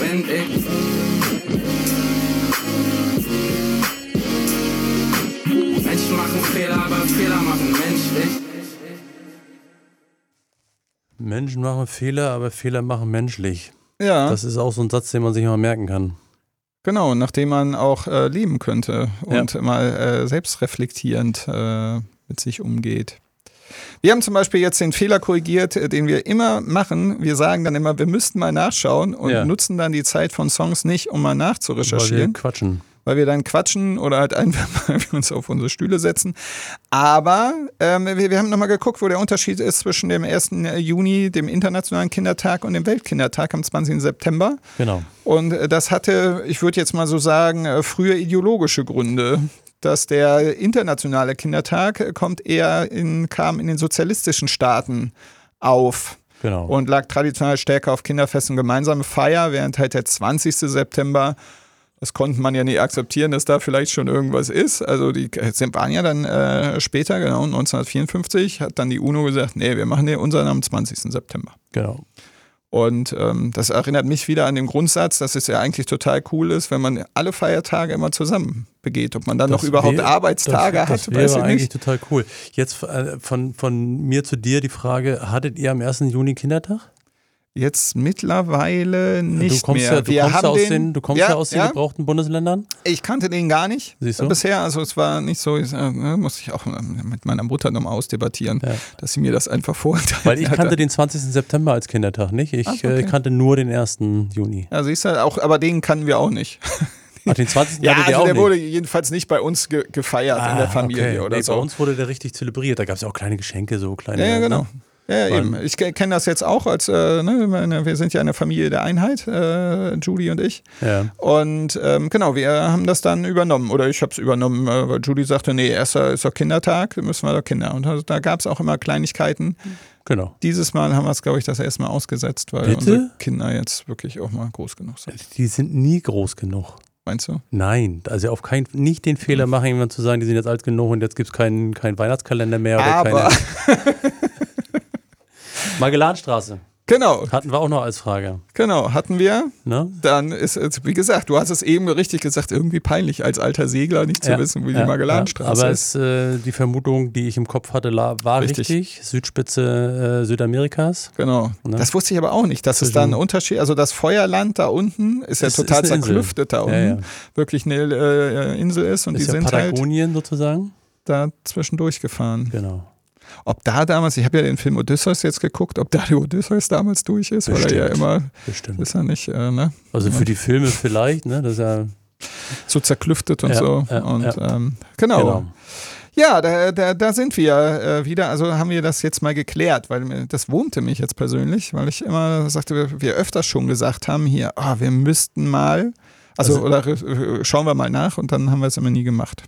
finde ich. Menschen machen Fehler, aber Fehler machen menschlich. Menschen machen Fehler, aber Fehler machen menschlich. Ja. Das ist auch so ein Satz, den man sich mal merken kann. Genau, nachdem man auch leben könnte und mal selbstreflektierend mit sich umgeht. Wir haben zum Beispiel jetzt den Fehler korrigiert, den wir immer machen. Wir sagen dann immer, wir müssten mal nachschauen und nutzen dann die Zeit von Songs nicht, um mal nachzurecherchieren. Weil wir quatschen. Weil wir dann quatschen oder halt einfach mal uns auf unsere Stühle setzen. Aber wir haben nochmal geguckt, wo der Unterschied ist zwischen dem 1. Juni, dem Internationalen Kindertag und dem Weltkindertag am 20. September. Genau. Und das hatte, ich würde jetzt mal so sagen, früher ideologische Gründe. Dass der Internationale Kindertag kam in den sozialistischen Staaten auf. Genau. Und lag traditionell stärker auf Kinderfest und gemeinsame Feier, während halt der 20. September, das konnte man ja nicht akzeptieren, dass da vielleicht schon irgendwas ist. Also die waren ja dann später, genau 1954, hat dann die UNO gesagt, nee, wir machen hier unseren am 20. September. Genau. Und das erinnert mich wieder an den Grundsatz, dass es ja eigentlich total cool ist, wenn man alle Feiertage immer zusammen begeht. Ob man dann noch überhaupt Arbeitstage hat, weiß ich nicht. Das wäre eigentlich total cool. Jetzt von mir zu dir die Frage, hattet ihr am 1. Juni Kindertag? Jetzt mittlerweile nicht mehr. Du kommst ja aus den gebrauchten Bundesländern? Ich kannte den gar nicht Siehst du? Bisher. Also es war nicht so, musste ich auch mit meiner Mutter nochmal ausdebattieren, dass sie mir das einfach vorenthalten Weil ich kannte den 20. September als Kindertag nicht. Ich kannte nur den 1. Juni. Ja, siehst du, aber den kannten wir auch nicht. Ach, den 20. Ja, also der nicht. Wurde jedenfalls nicht bei uns gefeiert in der Familie oder so. Bei uns wurde der richtig zelebriert. Da gab es ja auch kleine Geschenke, so kleine. Ja, genau. Ne? Ja, eben. Ich kenne das jetzt auch als, wir sind ja eine Familie der Einheit, Judy und ich. Ja. Und genau, wir haben das dann übernommen. Oder ich habe es übernommen, weil Judy sagte, nee, erst ist doch Kindertag, müssen wir doch Kinder. Und da gab es auch immer Kleinigkeiten. Genau. Dieses Mal haben wir es, glaube ich, das erste Mal ausgesetzt, weil unsere Kinder jetzt wirklich auch mal groß genug sind. Die sind nie groß genug. Meinst du? Nein, also nicht den Fehler machen, jemand zu sagen, die sind jetzt alt genug und jetzt gibt es keinen Weihnachtskalender mehr. Oder keine Magellanstraße. Genau. Hatten wir auch noch als Frage. Genau, hatten wir. Ne? Dann ist es, wie gesagt, du hast es eben richtig gesagt, irgendwie peinlich als alter Segler nicht zu wissen, wie die Magellanstraße ist. Aber die Vermutung, die ich im Kopf hatte, war richtig. Südspitze Südamerikas. Genau. Ne? Das wusste ich aber auch nicht, dass es da einen Unterschied, also das Feuerland da unten ist ja total zerklüftet da unten, wirklich eine Insel ist und ist die sind Patagonien halt sozusagen da zwischendurch gefahren. Genau. Ob da damals, ich habe ja den Film Odysseus jetzt geguckt, ob da der Odysseus damals durch ist, Bestimmt. weil er ja immer, Bestimmt. ist er nicht, ne? Also für die Filme vielleicht, ne? Das ist ja so zerklüftet und so. Und genau. Ja, da sind wir wieder, also haben wir das jetzt mal geklärt, weil das wurmte mich jetzt persönlich, weil ich immer sagte, wir öfters schon gesagt haben hier, wir müssten mal, oder schauen wir mal nach und dann haben wir es immer nie gemacht.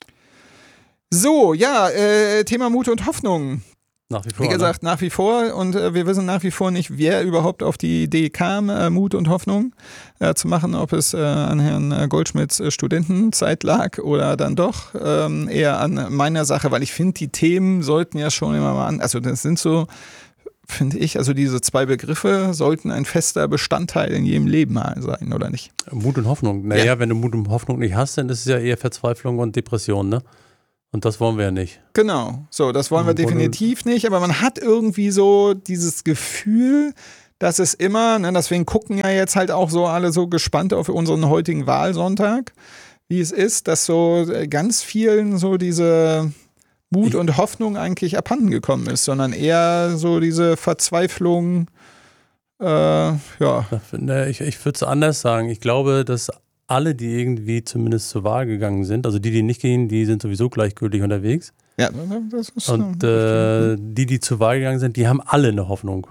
So, ja, Thema Mut und Hoffnung. Nach wie vor. Wie gesagt, nach wie vor und wir wissen nach wie vor nicht, wer überhaupt auf die Idee kam, Mut und Hoffnung zu machen, ob es an Herrn Goldschmidts Studentenzeit lag oder dann doch eher an meiner Sache, weil ich finde, die Themen sollten ja schon immer mal also das sind so, finde ich, also diese zwei Begriffe sollten ein fester Bestandteil in jedem Leben sein, oder nicht? Mut und Hoffnung. Naja, wenn du Mut und Hoffnung nicht hast, dann ist es ja eher Verzweiflung und Depression, ne? Und das wollen wir ja nicht. Genau, so, das wollen wir definitiv nicht, aber man hat irgendwie so dieses Gefühl, dass es immer, ne, deswegen gucken ja jetzt halt auch so alle so gespannt auf unseren heutigen Wahlsonntag, wie es ist, dass so ganz vielen so diese Mut und Hoffnung eigentlich abhanden gekommen ist, sondern eher so diese Verzweiflung, Ich würde es anders sagen. Ich glaube, dass alle, die irgendwie zumindest zur Wahl gegangen sind, also die nicht gehen, die sind sowieso gleichgültig unterwegs. Ja, das ist und die zur Wahl gegangen sind, die haben alle eine Hoffnung.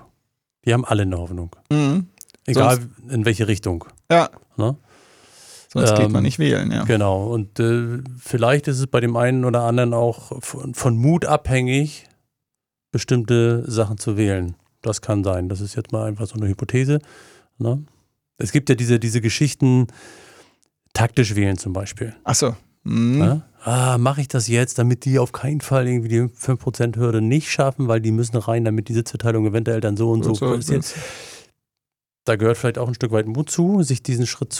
Mhm. Egal in welche Richtung. Ja. Ne? Sonst geht man nicht wählen, ja. Genau. Und vielleicht ist es bei dem einen oder anderen auch von Mut abhängig, bestimmte Sachen zu wählen. Das kann sein. Das ist jetzt mal einfach so eine Hypothese. Ne? Es gibt ja diese Geschichten, taktisch wählen zum Beispiel. Ach so. Mache ich das jetzt, damit die auf keinen Fall irgendwie die 5%-Hürde nicht schaffen, weil die müssen rein, damit die Sitzverteilung eventuell dann so und so passiert. Da gehört vielleicht auch ein Stück weit Mut zu, sich diesen Schritt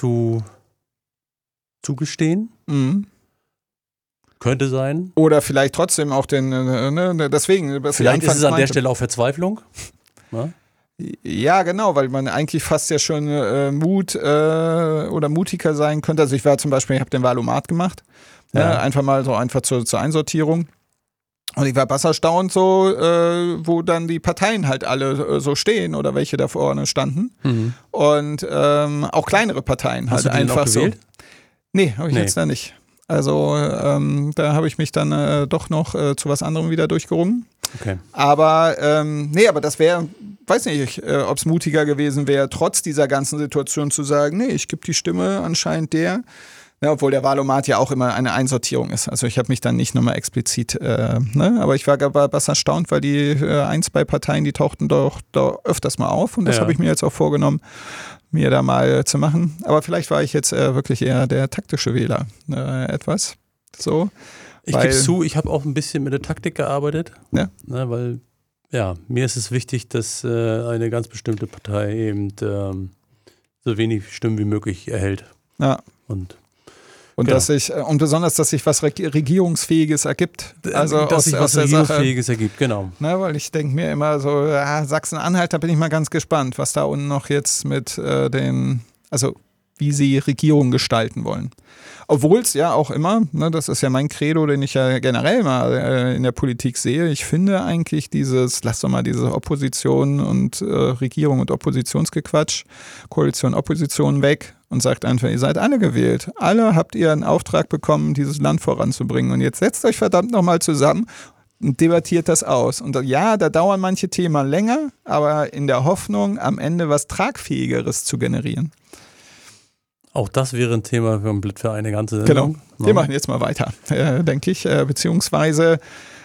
zugestehen. Mhm. Könnte sein. Oder vielleicht trotzdem auch deswegen. Vielleicht ist es an der Stelle auch Verzweiflung. Ja? Ja, genau, weil man eigentlich fast ja schon Mut oder mutiger sein könnte. Also ich war zum Beispiel, ich habe den Wahlomat gemacht. Ja. Einfach mal so einfach zur Einsortierung. Und ich war bass erstaunt, so, wo dann die Parteien halt alle so stehen oder welche da vorne standen. Mhm. Und auch kleinere Parteien Hast halt du den einfach auch gewählt? so. Nee, habe ich jetzt da nicht. Also da habe ich mich dann doch noch zu was anderem wieder durchgerungen. Okay. Aber aber das wäre, weiß nicht, ob es mutiger gewesen wäre, trotz dieser ganzen Situation zu sagen, nee, ich gebe die Stimme anscheinend der. Ja, obwohl der Wahlomat ja auch immer eine Einsortierung ist. Also ich habe mich dann nicht nochmal explizit, aber ich war was erstaunt, weil die zwei Parteien, die tauchten doch öfters mal auf und das habe ich mir jetzt auch vorgenommen, mir da mal zu machen. Aber vielleicht war ich jetzt wirklich eher der taktische Wähler etwas. So. Ich gebe zu, ich habe auch ein bisschen mit der Taktik gearbeitet, ja. Weil mir ist es wichtig, dass eine ganz bestimmte Partei eben so wenig Stimmen wie möglich erhält. Ja. Und genau. Besonders, dass sich was Regierungsfähiges ergibt. Also dass sich was Regierungsfähiges ergibt, genau. Weil ich denke mir immer so, Sachsen-Anhalt, da bin ich mal ganz gespannt, was da unten noch jetzt mit wie sie Regierung gestalten wollen. Obwohl es ja auch immer, das ist ja mein Credo, den ich ja generell mal in der Politik sehe, ich finde eigentlich lass doch mal diese Opposition und Regierung und Oppositionsgequatsch, Koalition, Opposition weg und sagt einfach, ihr seid alle gewählt. Alle habt ihr einen Auftrag bekommen, dieses Land voranzubringen und jetzt setzt euch verdammt nochmal zusammen und debattiert das aus. Und ja, da dauern manche Themen länger, aber in der Hoffnung, am Ende was Tragfähigeres zu generieren. Auch das wäre ein Thema für eine ganze Sendung. Genau, wir machen jetzt mal weiter, denke ich. Beziehungsweise,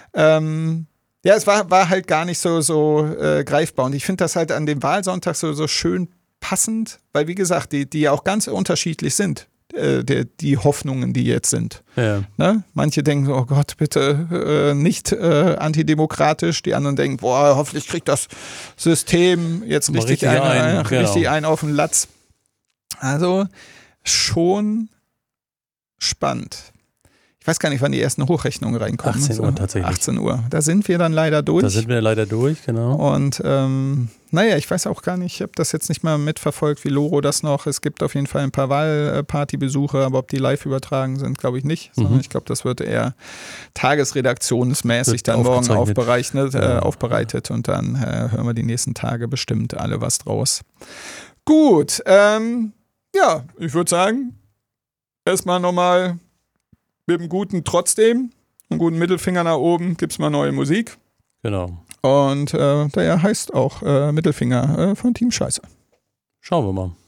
es war halt gar nicht so greifbar. Und ich finde das halt an dem Wahlsonntag so schön passend, weil wie gesagt, die ja auch ganz unterschiedlich sind, die Hoffnungen, die jetzt sind. Ja. Ne? Manche denken, oh Gott, bitte nicht antidemokratisch. Die anderen denken, boah, hoffentlich kriegt das System jetzt richtig einen auf den Latz. Also schon spannend. Ich weiß gar nicht, wann die ersten Hochrechnungen reinkommen. 18 Uhr tatsächlich. 18 Uhr. Da sind wir dann leider durch. Genau. Und ich weiß auch gar nicht, ich habe das jetzt nicht mal mitverfolgt, wie Loro das noch. Es gibt auf jeden Fall ein paar Wahlpartybesuche, aber ob die live übertragen sind, glaube ich nicht. Sondern ich glaube, das wird eher tagesredaktionsmäßig dann morgen aufbereitet und dann hören wir die nächsten Tage bestimmt alle was draus. Gut, ich würde sagen, erstmal nochmal mit einem guten Trotzdem, einen guten Mittelfinger nach oben, gibt es mal neue Musik. Genau. Und der heißt auch Mittelfinger von Team Scheiße. Schauen wir mal.